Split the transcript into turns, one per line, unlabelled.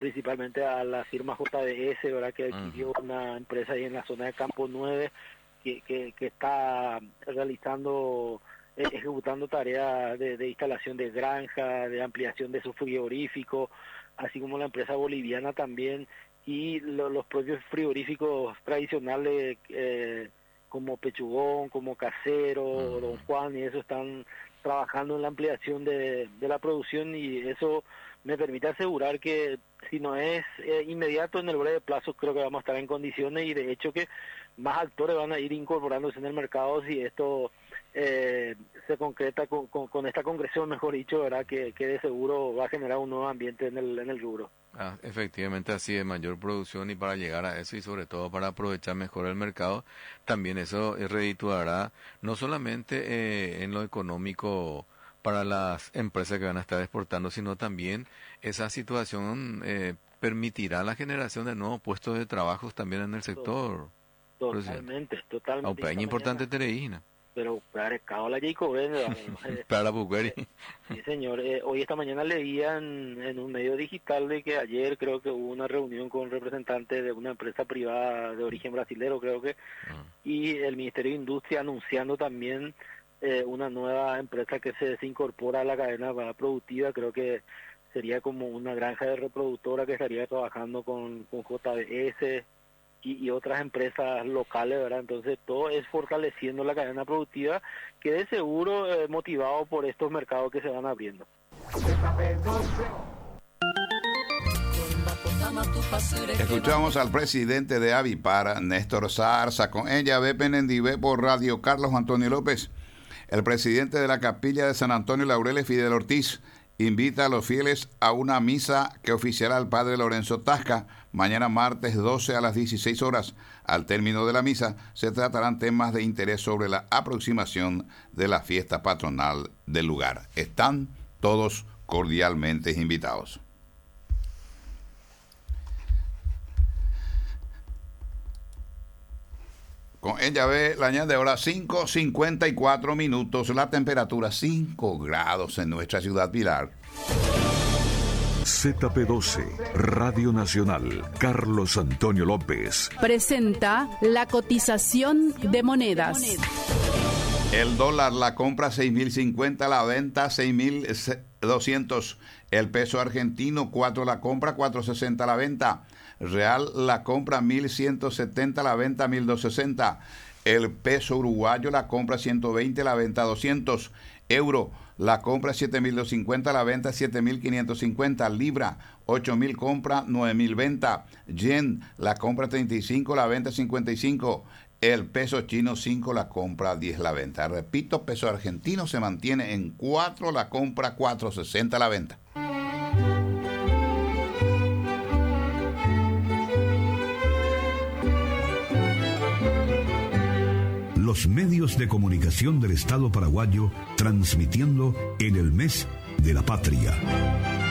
principalmente a la firma JBS, ¿verdad? Que adquirió una empresa ahí en la zona de Campo 9 que está realizando, ejecutando tareas de instalación de granja, de ampliación de su frigorífico, así como la empresa boliviana también, y los propios frigoríficos tradicionales como Pechugón, como Casero, Don Juan, y eso están trabajando en la ampliación de la producción, y eso me permite asegurar que si no es inmediato, en el breve plazo creo que vamos a estar en condiciones, y de hecho que más actores van a ir incorporándose en el mercado si esto se concreta con esta concreción, mejor dicho, ¿verdad? Que de seguro va a generar un nuevo ambiente en el rubro.
Efectivamente, así de mayor producción, y para llegar a eso y sobre todo para aprovechar mejor el mercado, también eso redituará no solamente en lo económico para las empresas que van a estar exportando, sino también esa situación permitirá la generación de nuevos puestos de trabajo también en el sector.
Totalmente.
Aupeña importante Tereína.
Pero para la Jacob,
para la Bugari.
Sí, señor. Hoy esta mañana leía en un medio digital de que ayer creo que hubo una reunión con representantes de una empresa privada de origen brasilero, creo que, y el Ministerio de Industria anunciando también una nueva empresa que se incorpora a la cadena productiva. Creo que sería como una granja de reproductora que estaría trabajando con JBS y otras empresas locales, ¿verdad? Entonces todo es fortaleciendo la cadena productiva, que de seguro motivado por estos mercados que se van abriendo.
Escuchamos al presidente de Avipar, Néstor Zarza, con ella ve Penendivé por Radio Carlos Antonio López. El presidente de la Capilla de San Antonio Laureles, Fidel Ortiz, invita a los fieles a una misa que oficiará el padre Lorenzo Tasca mañana martes 12 a las 16 horas. Al término de la misa se tratarán temas de interés sobre la aproximación de la fiesta patronal del lugar. Están todos cordialmente invitados. Con ella ve la añade ahora 5:54 minutos, la temperatura 5 grados en nuestra ciudad Pilar.
ZP12, Radio Nacional, Carlos Antonio López.
Presenta la cotización de monedas.
El dólar, la compra 6.050, la venta 6.200. El peso argentino, 4 la compra, 4.60 la venta. Real, la compra 1.170, la venta 1.260. El peso uruguayo, la compra 120, la venta 200. Euro, la compra 7.250, la venta 7.550. Libra, 8.000 compra, 9.000 venta. Yen, la compra 35, la venta 55. El peso chino 5 la compra, 10 la venta. Repito, peso argentino se mantiene en 4 la compra, 4.60 la venta.
Los medios de comunicación del Estado paraguayo transmitiendo en el mes de la patria.